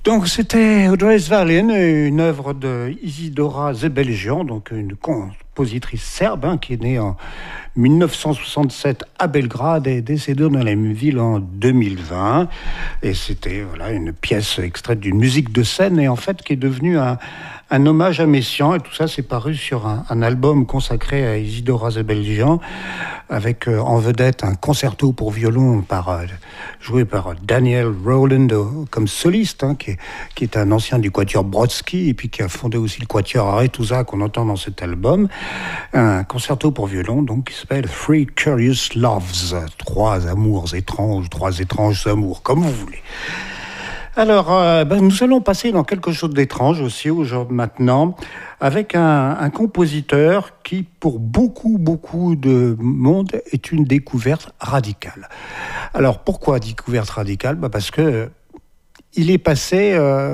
Donc c'était Audrey-Svalin, une œuvre de Isidora Zebeljian, donc une compositrice serbe qui est née en 1967 à Belgrade et est décédée dans la même ville en 2020. Et c'était une pièce extraite d'une musique de scène et en fait qui est devenue un hommage à Messiaen. Et tout ça s'est paru sur un album consacré à Isidora Zebeljian avec en vedette un concerto pour violon joué par Daniel Rowland comme soliste, qui est un ancien du quatuor Brodsky et puis qui a fondé aussi le quatuor Arethusa qu'on entend dans cet album. Un concerto pour violon donc qui s'appelle Three Curious Loves, trois amours étranges, trois étranges amours, comme vous voulez. Alors, nous allons passer dans quelque chose d'étrange aussi maintenant, avec un compositeur qui, pour beaucoup de monde, est une découverte radicale. Alors, pourquoi découverte radicale ? Parce que il est passé,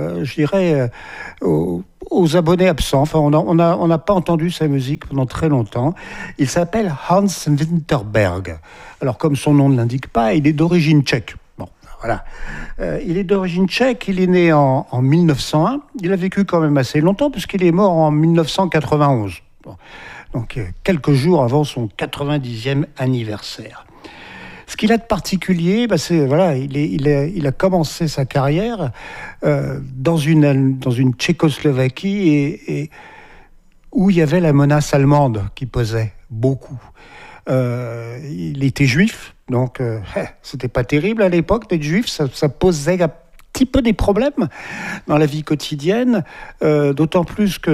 aux abonnés absents. Enfin, on n'a pas entendu sa musique pendant très longtemps. Il s'appelle Hans Winterberg. Alors, comme son nom ne l'indique pas, il est d'origine tchèque. Voilà. Il est d'origine tchèque, il est né en 1901. Il a vécu quand même assez longtemps puisqu'il est mort en 1991. Bon. Donc, quelques jours avant son 90e anniversaire. Ce qu'il a de particulier, il a commencé sa carrière dans une Tchécoslovaquie et où il y avait la menace allemande qui pesait beaucoup. Il était juif, donc c'était pas terrible à l'époque d'être juif, ça posait un petit peu des problèmes dans la vie quotidienne, d'autant plus que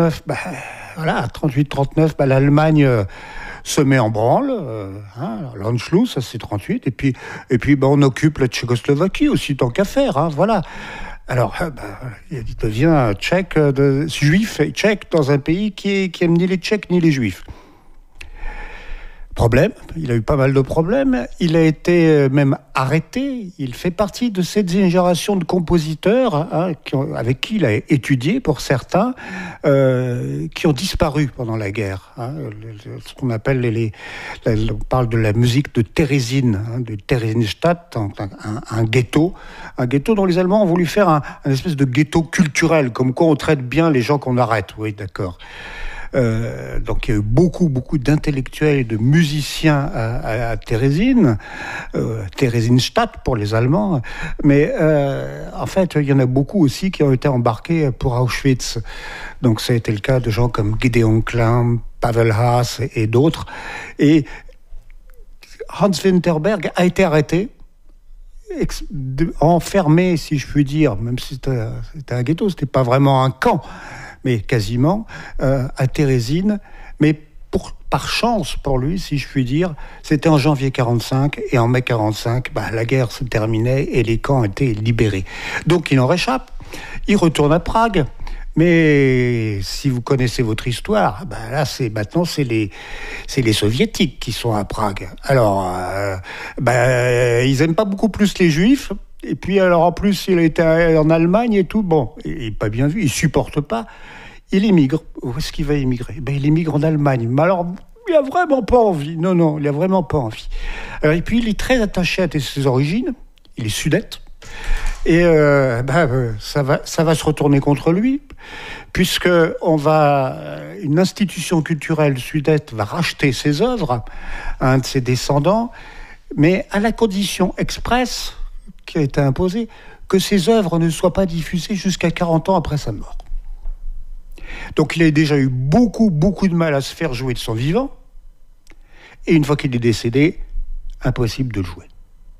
38-39, l'Allemagne se met en branle, l'Anschluss, ça c'est 38, et puis on occupe la Tchécoslovaquie aussi tant qu'à faire, voilà. Alors, il devient juif et tchèque dans un pays qui aime ni les Tchèques ni les Juifs. Problème, il a eu pas mal de problèmes, il a été même arrêté, il fait partie de cette génération de compositeurs avec qui il a étudié pour certains, qui ont disparu pendant la guerre. Ce qu'on appelle on parle de la musique de Térésine, de Theresienstadt, un ghetto dont les Allemands ont voulu faire un espèce de ghetto culturel, comme quoi on traite bien les gens qu'on arrête, oui d'accord. Donc il y a eu beaucoup d'intellectuels et de musiciens à Térésine, Theresienstadt pour les Allemands, mais en fait il y en a beaucoup aussi qui ont été embarqués pour Auschwitz. Donc ça a été le cas de gens comme Gideon Klein, Pavel Haas et d'autres. Et Hans Winterberg a été arrêté, enfermé si je puis dire, même si c'était un ghetto, c'était pas vraiment un camp, mais quasiment, à Térésine. Mais par chance pour lui, si je puis dire, c'était en janvier 45, et en mai 45, la guerre se terminait et les camps étaient libérés. Donc il en réchappe, il retourne à Prague, mais si vous connaissez votre histoire, là c'est les soviétiques qui sont à Prague. Alors, ils aiment pas beaucoup plus les juifs. Et puis, alors, en plus, il était en Allemagne et tout. Bon, il n'est pas bien vu, il supporte pas. Il émigre. Où est-ce qu'il va émigrer ? Il émigre en Allemagne. Mais alors, il a vraiment pas envie. Non, il a vraiment pas envie. Alors, et puis, il est très attaché à ses origines. Il est sudète. Et ça va se retourner contre lui, puisque une institution culturelle sudète va racheter ses œuvres à un de ses descendants, mais à la condition expresse qui a été imposé, que ses œuvres ne soient pas diffusées jusqu'à 40 ans après sa mort. Donc il a déjà eu beaucoup de mal à se faire jouer de son vivant, et une fois qu'il est décédé, impossible de le jouer.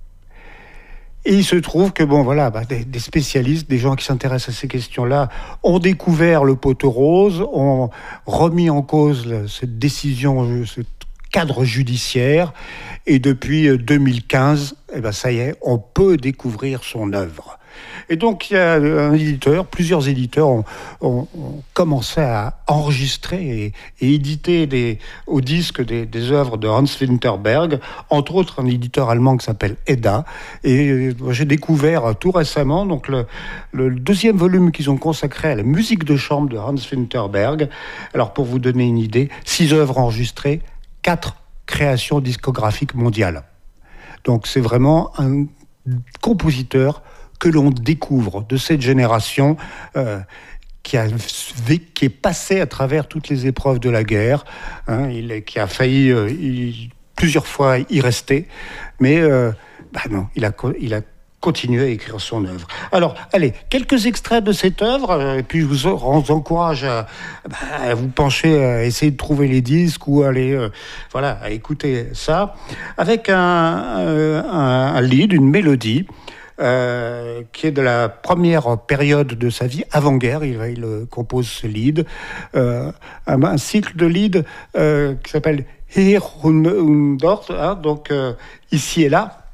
Et il se trouve que des spécialistes, des gens qui s'intéressent à ces questions-là, ont découvert le poteau rose, ont remis en cause cette décision, ce cadre judiciaire, et depuis 2015, ça y est, on peut découvrir son œuvre. Et donc il y a plusieurs éditeurs ont commencé à enregistrer et éditer au disque des œuvres de Hans Winterberg, entre autres un éditeur allemand qui s'appelle EDA. Et j'ai découvert tout récemment donc le deuxième volume qu'ils ont consacré à la musique de chambre de Hans Winterberg. Alors pour vous donner une idée, 6 œuvres enregistrées, 4 créations discographiques mondiales. Donc c'est vraiment un compositeur que l'on découvre de cette génération qui est passé à travers toutes les épreuves de la guerre, hein, qui a failli plusieurs fois y rester, mais non, il a continué à écrire son œuvre. Alors, allez, quelques extraits de cette œuvre, et puis je vous encourage à vous pencher, à essayer de trouver les disques ou à écouter ça, avec un lead, une mélodie, qui est de la première période de sa vie, avant-guerre. Il compose ce lead, un cycle de lead qui s'appelle Hier und dort, hein, donc ici et là.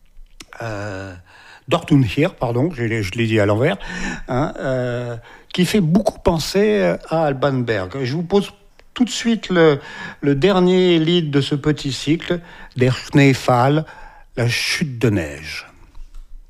Dort und hier, pardon, je l'ai dit à l'envers, hein, qui fait beaucoup penser à Alban Berg. Je vous pose tout de suite le dernier lead de ce petit cycle, Der Schneefall, la chute de neige.